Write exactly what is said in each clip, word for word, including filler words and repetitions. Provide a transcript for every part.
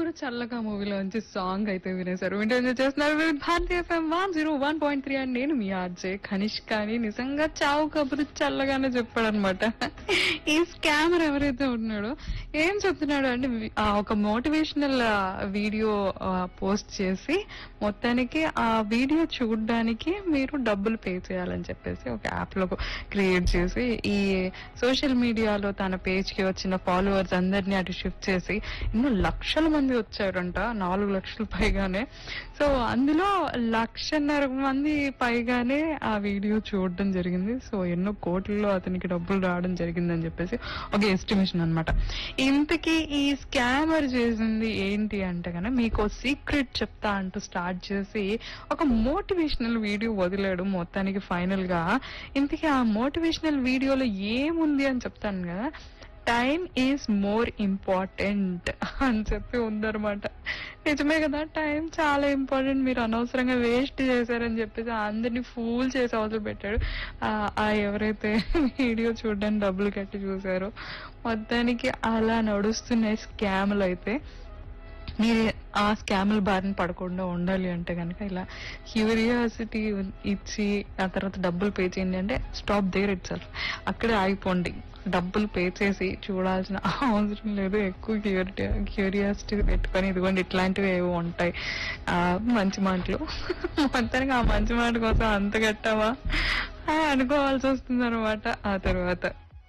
కబురు చల్లగా మూవీలో నుంచి సాంగ్ అయితే వినేశారు. వింటూ ఎంజాయ్ చేస్తున్నారు with Bharati FM one zero one point three and నేను మీ ఆర్జే కనిష్క అని నిజంగా చావు కబురు చల్లగానే చెప్పాడు అనమాట. ఈ స్కామర్ ఎవరైతే ఉన్నాడో ఏం చెప్తున్నాడు అంటే వి- ఆ ఒక మోటివేషనల్ వీడియో పోస్ట్ చేసి మొత్తానికి ఆ వీడియో చూడడానికి మీరు డబ్బులు పే చేయాలని చెప్పేసి ఒక యాప్ లో క్రియేట్ చేసి ఈ సోషల్ మీడియాలో తన పేజ్ కి వచ్చిన ఫాలోవర్స్ అందరినీ అటు షిఫ్ట్ చేసి ఎన్నో లక్షల మంది వచ్చారంట, నాలుగు లక్షల పైగానే. సో అందులో లక్షన్నర మంది పైగానే ఆ వీడియో చూడడం జరిగింది. సో ఎన్నో కోట్లలో అతనికి డబ్బులు రావడం జరిగిందని చెప్పేసి ఒక ఎస్టిమేషన్ అన్నమాట. ఇంతకీ ఈ స్కామర్ చేసింది ఏంటి అంటే కనుక మీకు సీక్రెట్ చెప్తా అంటూ స్టార్ట్ చేసి ఒక మోటివేషనల్ వీడియో వదిలాడు మొత్తానికి ఫైనల్ గా. ఇంతకీ ఆ మోటివేషనల్ వీడియోలో ఏముంది అని చెప్తాను కదా, టైమ్ ఈజ్ మోర్ ఇంపార్టెంట్ అని చెప్పి ఉందన్నమాట. నిజమే కదా, టైం చాలా ఇంపార్టెంట్, మీరు అనవసరంగా వేస్ట్ చేశారని చెప్పేసి అందరినీ ఫూల్ చేసి అవసరం పెట్టాడు. ఆ ఆ ఎవరైతే వీడియో చూడడానికి డబ్బులు కట్టి చూసారో మొత్తానికి అలా నడుస్తున్నాయి స్కామ్లు. అయితే మీరు ఆ స్కామ్ల బారిన పడకుండా ఉండాలి అంటే కనుక ఇలా క్యూరియాసిటీ ఇచ్చి ఆ తర్వాత డబ్బులు పే చేయండి అంటే స్టాప్ దేర్ ఇట్ సెల్ఫ్, అక్కడే ఆగిపోండి. డబ్బులు పే చేసి చూడాల్సిన అవసరం లేదు. ఎక్కువ క్యూరిటీ క్యూరియాసిటీ పెట్టుకొని ఇదిగోండి ఇట్లాంటివి ఏవో ఉంటాయి ఆ మంచి మాటలు. మొత్తానికి ఆ మంచి మాట కోసం అంత కట్టావా అని అనుకోవాల్సి వస్తుంది అనమాట ఆ తర్వాత.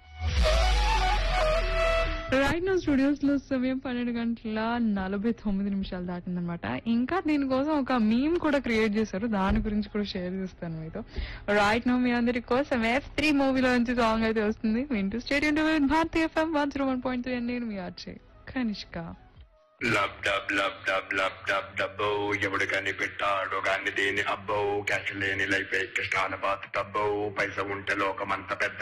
రైట్ నౌ స్టూడియోస్ లో సమయం పన్నెండు గంటల నలభై తొమ్మిది నిమిషాలు దాటిందనమాట. ఇంకా దీనికోసం ఒక మీమ్ కూడా క్రియేట్ చేశారు, దాని గురించి కూడా షేర్ చేస్తాను మీతో. రైట్ నౌ మీ అందరి కోసం ఎఫ్ త్రీ మూవీలో నుంచి సాంగ్ అయితే వస్తుంది. వింటూ స్టేడియం భారతీయ FM one zero one point three అండి నేను మీ RJ Kanishka. Lub dub lub dub lub dub డబ్బో ఎవడు కాని పెట్టాడు కాని దేని అబ్బో క్యాష్ లేని లైఫ్ కష్టాల బాత్ తబ్బో పైస ఉంటే లోకమంత పెద్ద